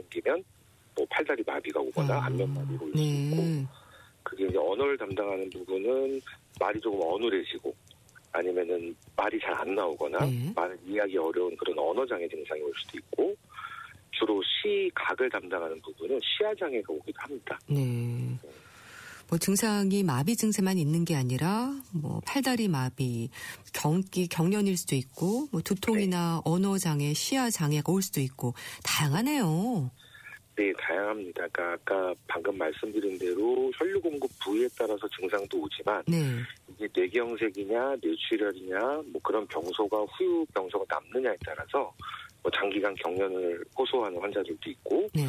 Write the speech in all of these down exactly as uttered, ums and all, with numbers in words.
생기면 뭐 팔다리 마비가 오거나 아, 안면마비가 올 수 네. 있고, 그게 이제 언어를 담당하는 부분은 말이 조금 어눌해지고 아니면은 말이 잘 안 나오거나 네. 말을 이해하기 어려운 그런 언어장애 증상이 올 수도 있고, 주로 시각을 담당하는 부분은 시야장애가 오기도 합니다. 네. 뭐 증상이 마비 증세만 있는 게 아니라 뭐 팔다리 마비, 경기 경련일 수도 있고 뭐 두통이나 네. 언어 장애, 시야 장애가 올 수도 있고 다양하네요. 네, 다양합니다. 그러니까 아까 방금 말씀드린 대로 혈류 공급 부위에 따라서 증상도 오지만 네. 이게 뇌경색이냐, 뇌출혈이냐, 뭐 그런 병소가 후유 병소가 남느냐에 따라서 뭐 장기간 경련을 호소하는 환자들도 있고, 네.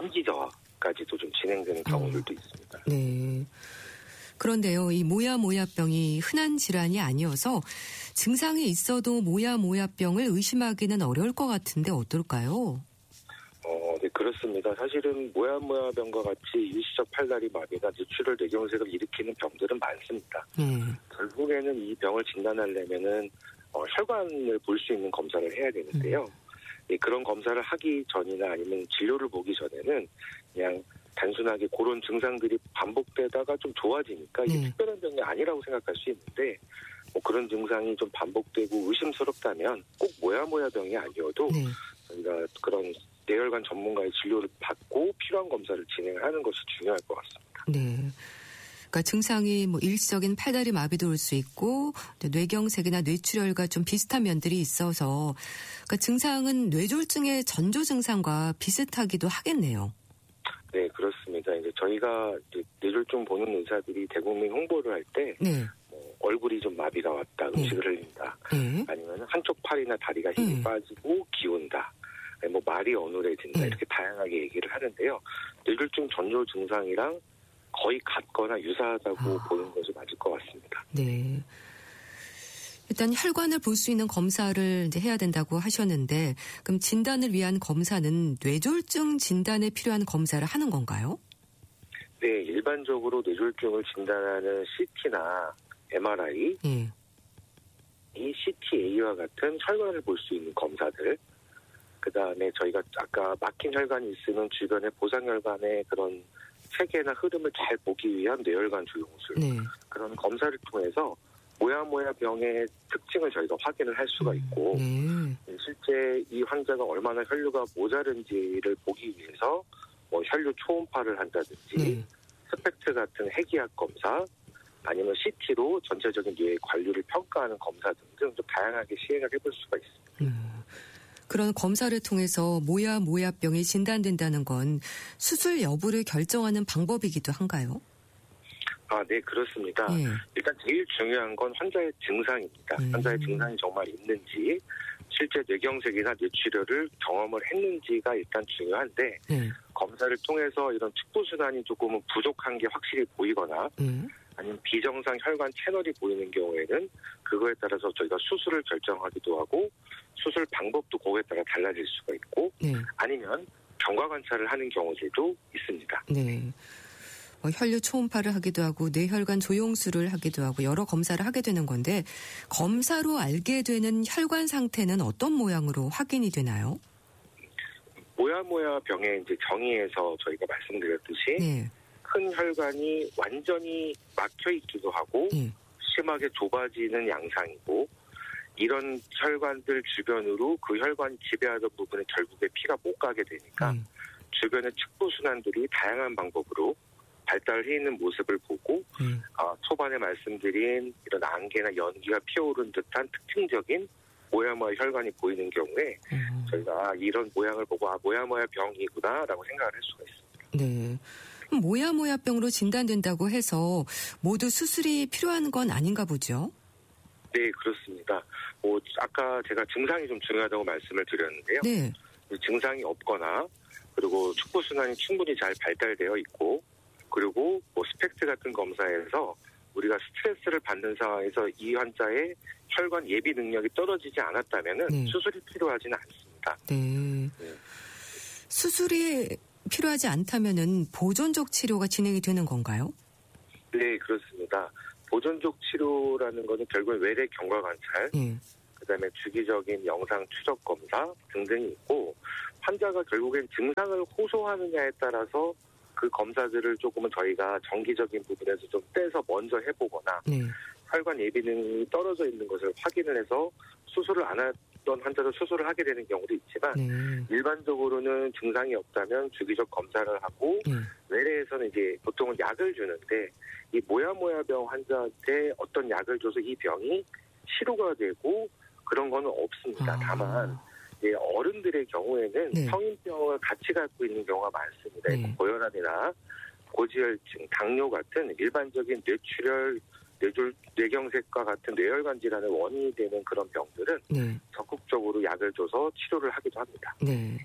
인지저하까지도 좀 진행되는 경우들도 어. 있습니다. 네. 그런데요, 이 모야모야병이 흔한 질환이 아니어서 증상이 있어도 모야모야병을 의심하기는 어려울 것 같은데 어떨까요? 어, 네, 그렇습니다. 사실은 모야모야병과 같이 일시적 팔다리 마비나 뇌출혈 뇌경색을 일으키는 병들은 많습니다. 네. 결국에는 이 병을 진단하려면은 어, 혈관을 볼 수 있는 검사를 해야 되는데요. 음. 네, 그런 검사를 하기 전이나 아니면 진료를 보기 전에는 그냥 단순하게 그런 증상들이 반복되다가 좀 좋아지니까 이게 네. 특별한 병이 아니라고 생각할 수 있는데, 뭐 그런 증상이 좀 반복되고 의심스럽다면 꼭 모야모야병이 아니어도 네. 저희가 그런 뇌혈관 전문가의 진료를 받고 필요한 검사를 진행하는 것이 중요할 것 같습니다. 네. 그러니까 증상이 뭐 일시적인 팔다리 마비도 올 수 있고 뇌경색이나 뇌출혈과 좀 비슷한 면들이 있어서 그러니까 증상은 뇌졸중의 전조 증상과 비슷하기도 하겠네요. 네, 그렇습니다. 이제 저희가 이제 뇌졸중 보는 의사들이 대국민 홍보를 할 때 네. 뭐 얼굴이 좀 마비가 왔다, 음식을 네. 흘린다, 네. 아니면 한쪽 팔이나 다리가 힘이 네. 빠지고 기운다, 뭐 말이 어눌해진다 네. 이렇게 다양하게 얘기를 하는데요. 뇌졸중 전조 증상이랑 거의 같거나 유사하다고 아. 보는 것이 맞을 것 같습니다. 네. 일단 혈관을 볼 수 있는 검사를 이제 해야 된다고 하셨는데, 그럼 진단을 위한 검사는 뇌졸중 진단에 필요한 검사를 하는 건가요? 네, 일반적으로 뇌졸중을 진단하는 씨티나 엠알아이, 네. 이 씨티에이와 같은 혈관을 볼 수 있는 검사들, 그 다음에 저희가 아까 막힌 혈관이 있으면 주변의 보상혈관의 그런 체계나 흐름을 잘 보기 위한 뇌혈관 조영술, 네. 그런 검사를 통해서 모야모야병의 특징을 저희가 확인을 할 수가 있고 음, 네. 실제 이 환자가 얼마나 혈류가 모자른지를 보기 위해서 뭐 혈류 초음파를 한다든지 네. 스펙트 같은 핵이학 검사 아니면 씨티로 전체적인 뇌의 관리를 평가하는 검사 등등 좀 다양하게 시행을 해볼 수가 있습니다. 음. 그런 검사를 통해서 모야모야병이 진단된다는 건 수술 여부를 결정하는 방법이기도 한가요? 아, 네, 그렇습니다. 네. 일단 제일 중요한 건 환자의 증상입니다. 음. 환자의 증상이 정말 있는지, 실제 뇌경색이나 뇌출혈을 경험을 했는지가 일단 중요한데, 네. 검사를 통해서 이런 축부순환이 조금은 부족한 게 확실히 보이거나, 음. 아니면 비정상 혈관 채널이 보이는 경우에는 그거에 따라서 저희가 수술을 결정하기도 하고, 수술 방법도 그거에 따라 달라질 수가 있고, 네. 아니면 경과 관찰을 하는 경우들도 있습니다. 네. 뭐 혈류 초음파를 하기도 하고 뇌혈관 조영술을 하기도 하고 여러 검사를 하게 되는 건데, 검사로 알게 되는 혈관 상태는 어떤 모양으로 확인이 되나요? 모야모야병의 이제 정의에서 저희가 말씀드렸듯이 네. 큰 혈관이 완전히 막혀 있기도 하고 네. 심하게 좁아지는 양상이고, 이런 혈관들 주변으로 그 혈관이 지배하던 부분에 결국에 피가 못 가게 되니까 음. 주변의 축부순환들이 다양한 방법으로 발달해 있는 모습을 보고 음. 어, 초반에 말씀드린 이런 안개나 연기가 피어오른 듯한 특징적인 모야모야 혈관이 보이는 경우에 음. 저희가 이런 모양을 보고 아 모야모야 병이구나라고 생각을 할 수가 있습니다. 네. 모야모야병으로 진단된다고 해서 모두 수술이 필요한 건 아닌가 보죠? 네, 그렇습니다. 뭐 아까 제가 증상이 좀 중요하다고 말씀을 드렸는데요. 네. 증상이 없거나 그리고 축부순환이 충분히 잘 발달되어 있고 그리고 뭐 스펙트 같은 검사에서 우리가 스트레스를 받는 상황에서 이 환자의 혈관 예비 능력이 떨어지지 않았다면은 네. 수술이 필요하지는 않습니다. 네. 네. 수술이 필요하지 않다면은 보존적 치료가 진행이 되는 건가요? 네, 그렇습니다. 보존적 치료라는 것은 결국은 외래 경과 관찰, 네. 그 그다음에 주기적인 영상 추적 검사 등등이 있고 환자가 결국엔 증상을 호소하느냐에 따라서 그 검사들을 조금은 저희가 정기적인 부분에서 좀 떼서 먼저 해보거나 네. 혈관 예비능이 떨어져 있는 것을 확인을 해서 수술을 안 했던 환자도 수술을 하게 되는 경우도 있지만 네. 일반적으로는 증상이 없다면 주기적 검사를 하고 네. 외래에서는 이제 보통은 약을 주는데 이 모야모야병 환자한테 어떤 약을 줘서 이 병이 치료가 되고 그런 거는 없습니다. 아. 다만 예, 어른들의 경우에는 네. 성인병을 같이 갖고 있는 경우가 많습니다. 네. 고혈압이나 고지혈증, 당뇨 같은 일반적인 뇌출혈, 뇌졸, 뇌경색과 같은 뇌혈관 질환의 원인이 되는 그런 병들은 네. 적극적으로 약을 줘서 치료를 하기도 합니다. 네.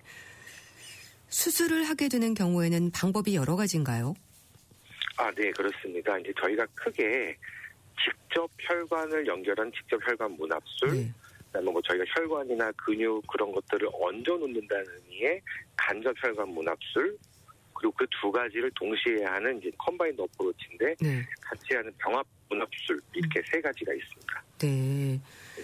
수술을 하게 되는 경우에는 방법이 여러 가지인가요? 아, 네, 그렇습니다. 이제 저희가 크게 직접 혈관을 연결한 직접 혈관 문합술, 네. 그다음에 뭐 저희가 혈관이나 근육 그런 것들을 얹어 놓는다는 의미의 간접 혈관 문합술, 그리고 그 두 가지를 동시에 하는 이제 컴바인드 어프로치인데 네. 같이 하는 병합 문합술 이렇게 음. 세 가지가 있습니다. 네.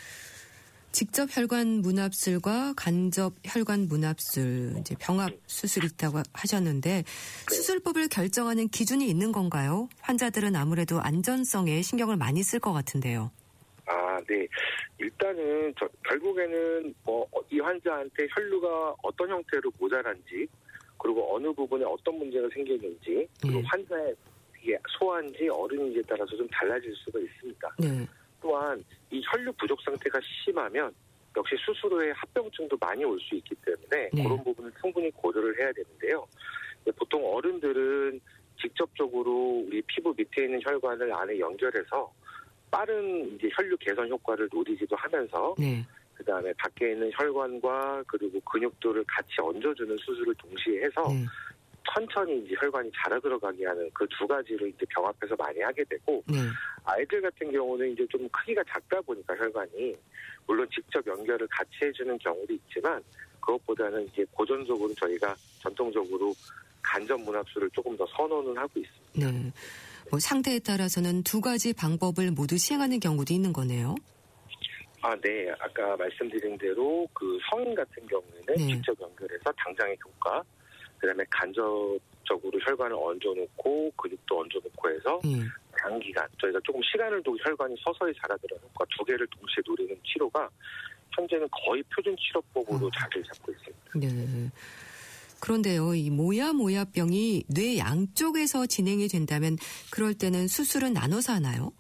직접 혈관 문합술과 간접 혈관 문합술, 이제 병합 수술이 있다고 하셨는데 네. 수술법을 결정하는 기준이 있는 건가요? 환자들은 아무래도 안전성에 신경을 많이 쓸 것 같은데요. 아, 네. 일단은 저, 결국에는 뭐 이 환자한테 혈류가 어떤 형태로 모자란지, 그리고 어느 부분에 어떤 문제가 생기는지, 그리고 네. 환자의 이게 소아인지 어른인지에 따라서 좀 달라질 수가 있습니다. 네. 또한 이 혈류 부족 상태가 심하면 역시 수술 후에 합병증도 많이 올 수 있기 때문에 네. 그런 부분을 충분히 고려를 해야 되는데요. 보통 어른들은 직접적으로 우리 피부 밑에 있는 혈관을 안에 연결해서 빠른 이제 혈류 개선 효과를 노리기도 하면서 네. 그 다음에 밖에 있는 혈관과 그리고 근육들을 같이 얹어주는 수술을 동시에 해서 네. 천천히 이제 혈관이 자라 들어가게 하는 그 두 가지를 이제 병합해서 많이 하게 되고 네. 아이들 같은 경우는 이제 좀 크기가 작다 보니까 혈관이 물론 직접 연결을 같이 해주는 경우도 있지만 그것보다는 이제 고전적으로 저희가 전통적으로 간접 문합술을 조금 더 선호는 하고 있습니다. 네. 뭐 상태에 따라서는 두 가지 방법을 모두 시행하는 경우도 있는 거네요. 아, 네. 아까 말씀드린 대로 그 성인 같은 경우에는 네. 직접 연결해서 당장의 효과, 그다음에 간접적으로 혈관을 얹어놓고 근육도 얹어놓고 해서 네. 장기간 저희가 조금 시간을 두고 혈관이 서서히 자라들어는 효과 두 개를 동시에 노리는 치료가 현재는 거의 표준 치료법으로 어. 자리를 잡고 있습니다. 네. 그런데요, 이 모야모야병이 뇌 양쪽에서 진행이 된다면 그럴 때는 수술은 나눠서 하나요?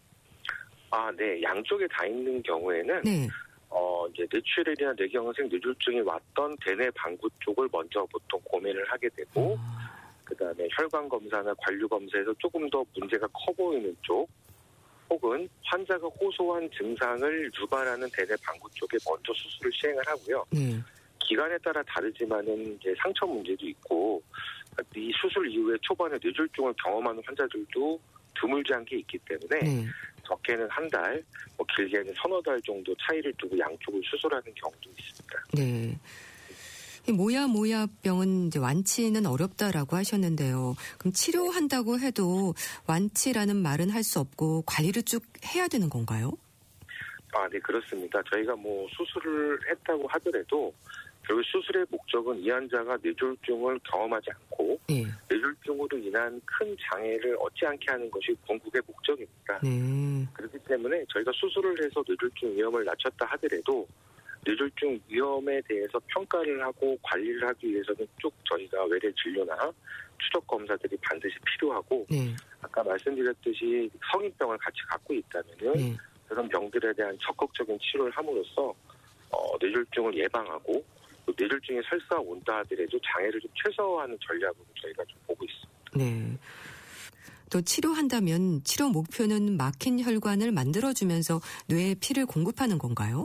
아, 네. 양쪽에 다 있는 경우에는 네. 어, 이제 뇌출혈이나 뇌경색, 뇌졸중이 왔던 대뇌 방구 쪽을 먼저 보통 고민을 하게 되고 아. 그다음에 혈관 검사나 관류 검사에서 조금 더 문제가 커 보이는 쪽 혹은 환자가 호소한 증상을 유발하는 대뇌 방구 쪽에 먼저 수술을 시행을 하고요. 네. 기간에 따라 다르지만은 이제 상처 문제도 있고 이 수술 이후에 초반에 뇌졸중을 경험하는 환자들도 드물지 않게 있기 때문에 네. 적게는 한 달, 뭐 길게는 서너 달 정도 차이를 두고 양쪽을 수술하는 경우도 있습니다. 네. 이 모야모야병은 이제 완치는 어렵다라고 하셨는데요. 그럼 치료한다고 해도 완치라는 말은 할 수 없고 관리를 쭉 해야 되는 건가요? 아, 네, 그렇습니다. 저희가 뭐 수술을 했다고 하더라도 결국 수술의 목적은 이 환자가 뇌졸중을 경험하지 않고 네. 뇌졸중으로 인한 큰 장애를 얻지 않게 하는 것이 궁극의 목적입니다. 네. 그렇기 때문에 저희가 수술을 해서 뇌졸중 위험을 낮췄다 하더라도 뇌졸중 위험에 대해서 평가를 하고 관리를 하기 위해서는 쭉 저희가 외래 진료나 추적 검사들이 반드시 필요하고 네. 아까 말씀드렸듯이 성인병을 같이 갖고 있다면은 네. 그런 병들에 대한 적극적인 치료를 함으로써 어, 뇌졸중을 예방하고 뇌졸중이 설사 온다 하더라도 장애를 좀 최소화하는 전략으로 저희가 좀 보고 있습니다. 네. 또 치료한다면 치료 목표는 막힌 혈관을 만들어주면서 뇌에 피를 공급하는 건가요?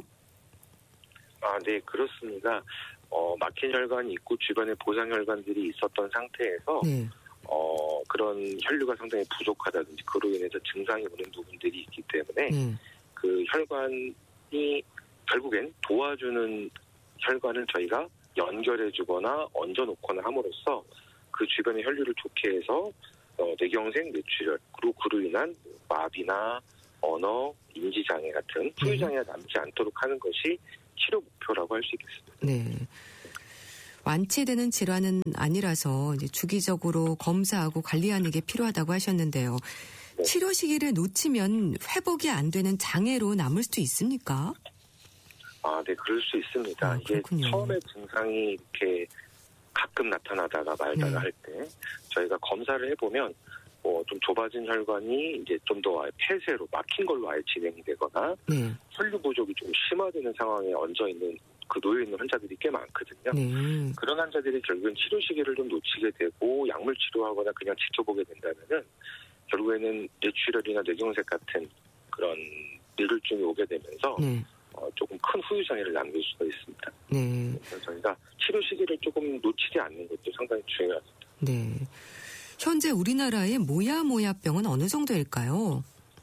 아, 네, 그렇습니다. 어, 막힌 혈관이 있고 주변에 보상 혈관들이 있었던 상태에서 네. 어, 그런 혈류가 상당히 부족하다든지 그로 인해서 증상이 오는 부분들이 있기 때문에 네. 그 혈관이 결국엔 도와주는 혈관을 저희가 연결해주거나 얹어놓거나 함으로써 그 주변의 혈류를 좋게 해서 어, 뇌경색, 뇌출혈 그리고 그로 인한 마비나 언어, 인지장애 같은 후유장애가 남지 않도록 하는 것이 치료 목표라고 할 수 있겠습니다. 네. 완치되는 질환은 아니라서 이제 주기적으로 검사하고 관리하는 게 필요하다고 하셨는데요. 네. 치료 시기를 놓치면 회복이 안 되는 장애로 남을 수도 있습니까? 아, 네, 그럴 수 있습니다. 아, 이게 처음에 증상이 이렇게 가끔 나타나다가 말다가 네. 할 때 저희가 검사를 해보면 뭐 좀 좁아진 혈관이 이제 좀 더 폐쇄로 막힌 걸로 아예 진행이 되거나 네. 혈류 부족이 좀 심화되는 상황에 얹어 있는 그 놓여 있는 환자들이 꽤 많거든요. 네. 그런 환자들이 결국엔 치료 시기를 좀 놓치게 되고 약물 치료하거나 그냥 지켜보게 된다면은 결국에는 뇌출혈이나 뇌경색 같은 그런 뇌졸중이 오게 되면서 네. 어, 조금 큰 후유장애를 남길 수가 있습니다. 네. 그래서 저희가 치료 시기를 조금 놓치지 않는 것도 상당히 중요합니다. 네. 현재 우리나라의 모야모야병은 어느 정도일까요?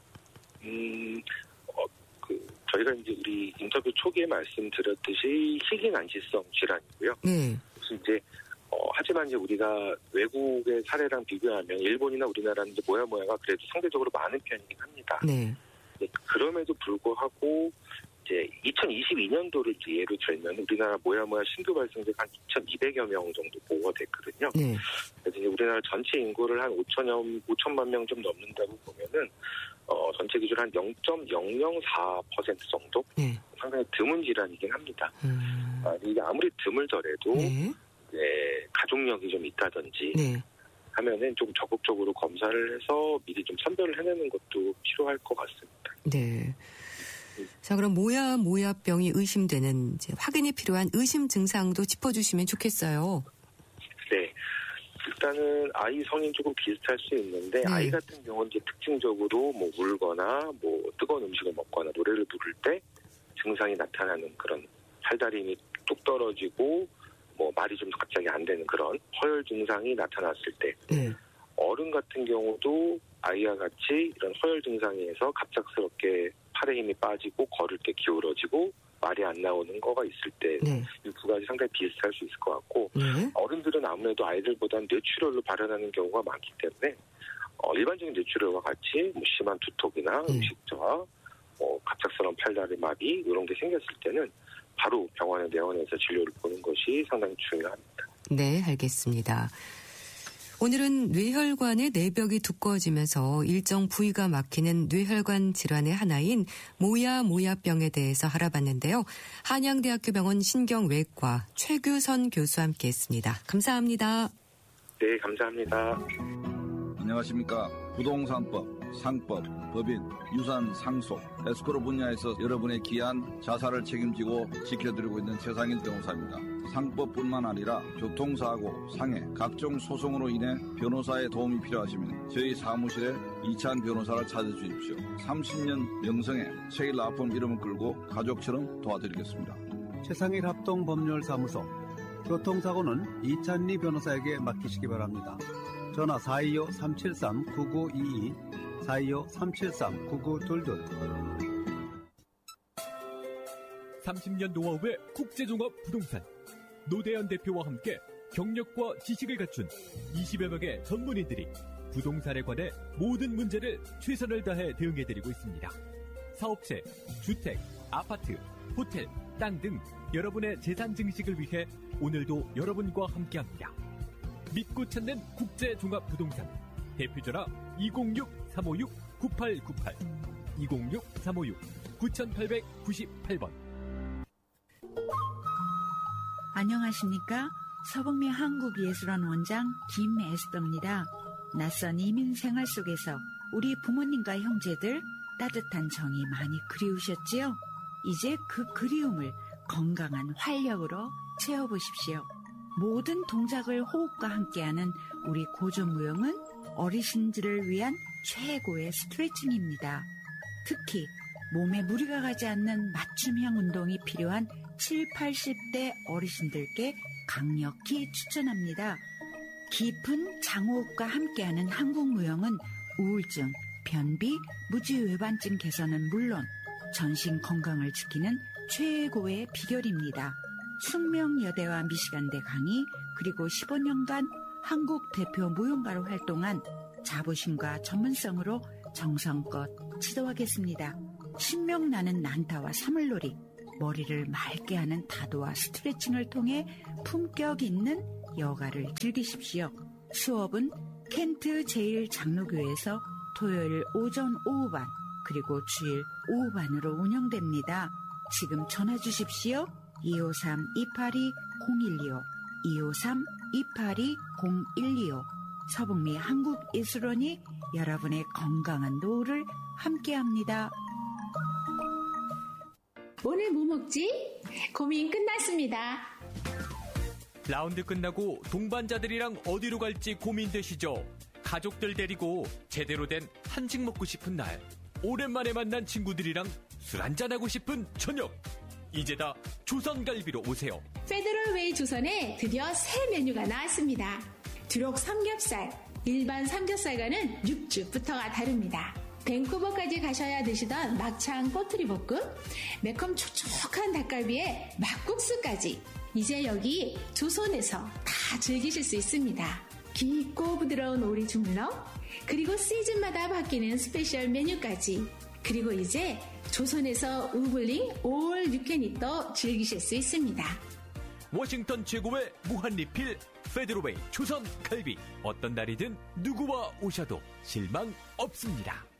음, 어, 그 저희가 이제 우리 인터뷰 초기에 말씀드렸듯이 희귀난치성 질환이고요. 네. 그래서 이제 어, 하지만 이제 우리가 외국의 사례랑 비교하면 일본이나 우리나라는 이제 모야모야가 그래도 상대적으로 많은 편이긴 합니다. 네. 네. 그럼에도 불구하고 이제 이천이십이 년도를 예로 들면 우리나라 모야모야 신규 발생자가 한 이천이백여 명 정도 보고가 됐거든요. 네. 그래서 이제 우리나라 전체 인구를 한 오천만 명 좀 넘는다고 보면은 어, 전체 기준 한 영 점 영영사 퍼센트 정도 네. 상당히 드문 질환이긴 합니다. 음. 아, 이게 아무리 드물더라도 네. 네, 가족력이 좀 있다든지 네. 하면은 좀 적극적으로 검사를 해서 미리 좀 선별을 해내는 것도 필요할 것 같습니다. 네. 자, 그럼 모야 모야병이 의심되는 이제 확인이 필요한 의심 증상도 짚어주시면 좋겠어요. 네, 일단은 아이 성인 조금 비슷할 수 있는데 네. 아이 같은 경우는 이제 특징적으로 뭐 울거나 뭐 뜨거운 음식을 먹거나 노래를 부를 때 증상이 나타나는 그런 팔다리 힘이 뚝 떨어지고 뭐 말이 좀 갑자기 안 되는 그런 허열 증상이 나타났을 때 네. 어른 같은 경우도 아이와 같이 이런 허열 증상에서 갑작스럽게 팔의 힘이 빠지고 걸을 때 기울어지고 말이 안 나오는 거가 있을 때 이 두 가지 상당히 비슷할 수 있을 것 같고 네. 어른들은 아무래도 아이들보다는 뇌출혈로 발현하는 경우가 많기 때문에 어, 일반적인 뇌출혈과 같이 뭐 심한 두통이나 네. 음식저하, 뭐 갑작스러운 팔다리 마비 이런 게 생겼을 때는 바로 병원에 내원해서 진료를 보는 것이 상당히 중요합니다. 네, 알겠습니다. 오늘은 뇌혈관의 내벽이 두꺼워지면서 일정 부위가 막히는 뇌혈관 질환의 하나인 모야모야병에 대해서 알아봤는데요. 한양대학교 병원 신경외과 최규선 교수와 함께했습니다. 감사합니다. 네, 감사합니다. 안녕하십니까. 부동산법, 상법, 법인, 유산, 상속, 에스크로 분야에서 여러분의 귀한 자산을 책임지고 지켜드리고 있는 최상일 변호사입니다. 상법뿐만 아니라 교통사고, 상해, 각종 소송으로 인해 변호사의 도움이 필요하시면 저희 사무실에 이찬 변호사를 찾아주십시오. 삼십 년 명성에 최일 아픔 이름을 끌고 가족처럼 도와드리겠습니다. 최상일 합동법률사무소, 교통사고는 이찬리 변호사에게 맡기시기 바랍니다. 전화 사이오 삼칠삼 구구이이, 사이오 삼칠삼 구구이이. 삼십 년 노하우의 국제종합부동산 노대현 대표와 함께 경력과 지식을 갖춘 이십여 명의 전문인들이 부동산에 관해 모든 문제를 최선을 다해 대응해드리고 있습니다. 사업체, 주택, 아파트, 호텔, 땅 등 여러분의 재산 증식을 위해 오늘도 여러분과 함께합니다. 믿고 찾는 국제종합부동산 대표전화 이공육 삼오육 구팔구팔 이공육 삼오육 구팔구팔 번. 안녕하십니까? 서북미 한국예술원 원장 김에스더입니다. 낯선 이민 생활 속에서 우리 부모님과 형제들 따뜻한 정이 많이 그리우셨지요? 이제 그 그리움을 건강한 활력으로 채워보십시오. 모든 동작을 호흡과 함께하는 우리 고전무용은 어르신들을 위한 최고의 스트레칭입니다. 특히 몸에 무리가 가지 않는 맞춤형 운동이 필요한 칠, 팔십 대 어르신들께 강력히 추천합니다. 깊은 장호흡과 함께하는 한국무용은 우울증, 변비, 무지외반증 개선은 물론 전신 건강을 지키는 최고의 비결입니다. 숙명여대와 미시간대 강의, 그리고 십오 년간 한국 대표 무용가로 활동한 자부심과 전문성으로 정성껏 시도하겠습니다. 신명나는 난타와 사물놀이, 머리를 맑게 하는 다도와 스트레칭을 통해 품격 있는 여가를 즐기십시오. 수업은 켄트 제일 장로교회에서 토요일 오전 오후반 그리고 주일 오후반으로 운영됩니다. 지금 전화 주십시오. 이오삼 이팔이 공일이오 이오삼 이팔이 공일이오 서북미 한국예술원이 여러분의 건강한 노후를 함께합니다. 오늘 뭐 먹지? 고민 끝났습니다. 라운드 끝나고 동반자들이랑 어디로 갈지 고민되시죠? 가족들 데리고 제대로 된 한식 먹고 싶은 날, 오랜만에 만난 친구들이랑 술 한잔하고 싶은 저녁, 이제 다 조선갈비로 오세요. 페더럴웨이 조선에 드디어 새 메뉴가 나왔습니다. 두록 삼겹살, 일반 삼겹살과는 육즙부터가 다릅니다. 밴쿠버까지 가셔야 드시던 막창 꼬투리 볶음, 매콤 촉촉한 닭갈비에 막국수까지 이제 여기 조선에서 다 즐기실 수 있습니다. 깊고 부드러운 오리 주물럭, 그리고 시즌마다 바뀌는 스페셜 메뉴까지, 그리고 이제 조선에서 우블링 올 유캔이또 즐기실 수 있습니다. 워싱턴 최고의 무한리필 페더럴웨이 조선 갈비, 어떤 날이든 누구와 오셔도 실망 없습니다.